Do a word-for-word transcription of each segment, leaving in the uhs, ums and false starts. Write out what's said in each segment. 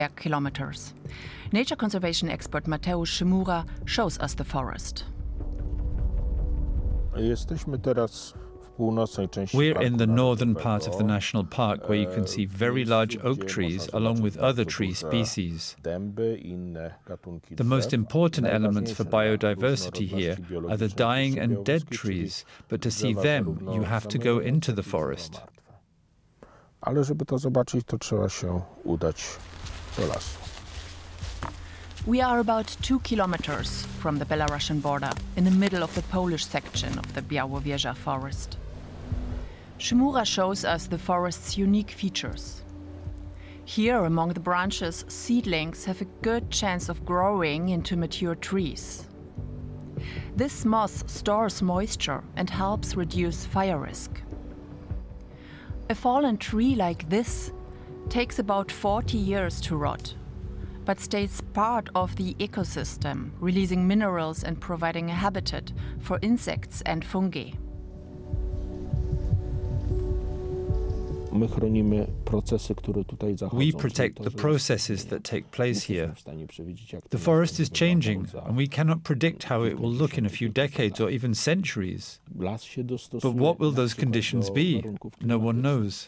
kilometers. Nature conservation expert Mateusz Szymura shows us the forest. Jesteśmy teraz We're in the northern part of the national park, where you can see very large oak trees along with other tree species. The most important elements for biodiversity here are the dying and dead trees, but to see them, you have to go into the forest. Ale żeby to zobaczyć, to trzeba się udać do lasu. We are about two kilometers from the Belarusian border, in the middle of the Polish section of the Białowieża forest. Szymura shows us the forest's unique features. Here, among the branches, seedlings have a good chance of growing into mature trees. This moss stores moisture and helps reduce fire risk. A fallen tree like this takes about forty years to rot, but stays part of the ecosystem, releasing minerals and providing a habitat for insects and fungi. We protect the processes that take place here. The forest is changing, and we cannot predict how it will look in a few decades or even centuries. But what will those conditions be? No one knows.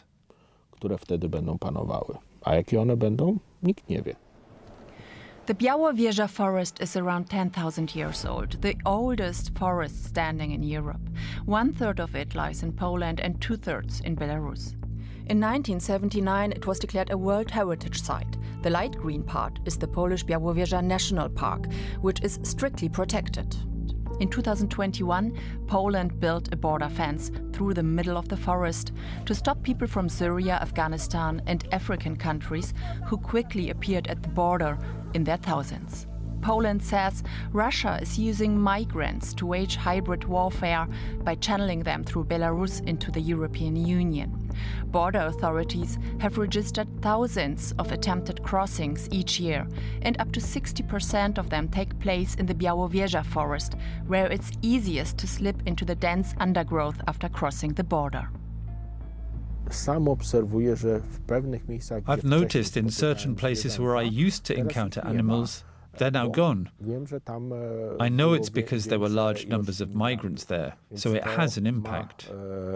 The Białowieża forest is around ten thousand years old, the oldest forest standing in Europe. One third of it lies in Poland and two thirds in Belarus. In nineteen seventy-nine, it was declared a World Heritage Site. The light green part is the Polish Białowieża National Park, which is strictly protected. In two thousand twenty-one, Poland built a border fence through the middle of the forest to stop people from Syria, Afghanistan, and African countries who quickly appeared at the border in their thousands. Poland says Russia is using migrants to wage hybrid warfare by channeling them through Belarus into the European Union. Border authorities have registered thousands of attempted crossings each year, and up to sixty percent of them take place in the Białowieża forest, where it's easiest to slip into the dense undergrowth after crossing the border. I've noticed in certain places where I used to encounter animals, they're now gone. I know it's because there were large numbers of migrants there, so it has an impact.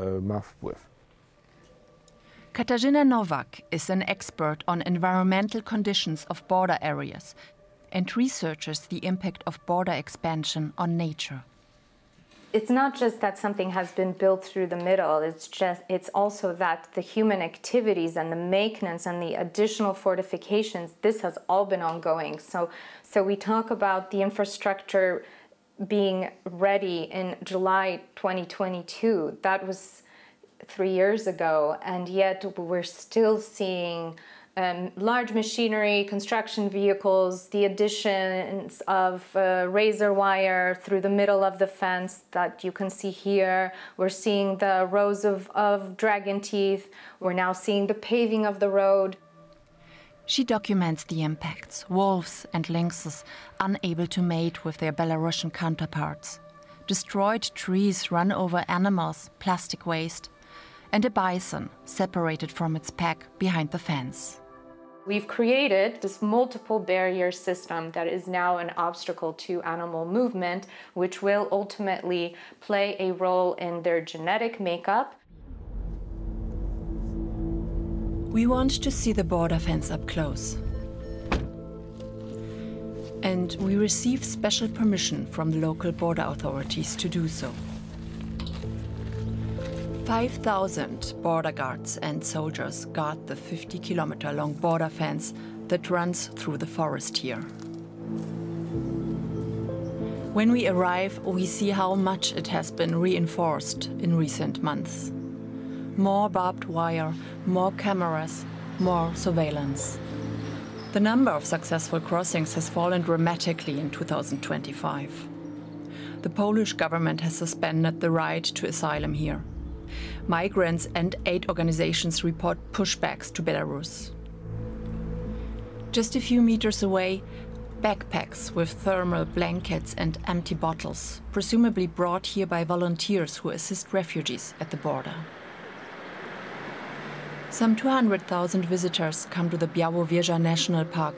Katarzyna Nowak is an expert on environmental conditions of border areas and researches the impact of border expansion on nature. It's not just that something has been built through the middle, it's just it's also that the human activities and the maintenance and the additional fortifications, this has all been ongoing. So so we talk about the infrastructure being ready in July twenty twenty-two. That was three years ago, and yet we're still seeing Um, large machinery, construction vehicles, the additions of uh, razor wire through the middle of the fence that you can see here. We're seeing the rows of, of dragon teeth. We're now seeing the paving of the road. She documents the impacts: wolves and lynxes unable to mate with their Belarusian counterparts, destroyed trees run over animals, plastic waste, and a bison separated from its pack behind the fence. We've created this multiple barrier system that is now an obstacle to animal movement, which will ultimately play a role in their genetic makeup. We want to see the border fence up close. And we receive special permission from the local border authorities to do so. five thousand border guards and soldiers guard the fifty kilometer long border fence that runs through the forest here. When we arrive, we see how much it has been reinforced in recent months. More barbed wire, more cameras, more surveillance. The number of successful crossings has fallen dramatically in two thousand twenty-five. The Polish government has suspended the right to asylum here. Migrants and aid organizations report pushbacks to Belarus. Just a few meters away, backpacks with thermal blankets and empty bottles, presumably brought here by volunteers who assist refugees at the border. Some two hundred thousand visitors come to the Białowieża National Park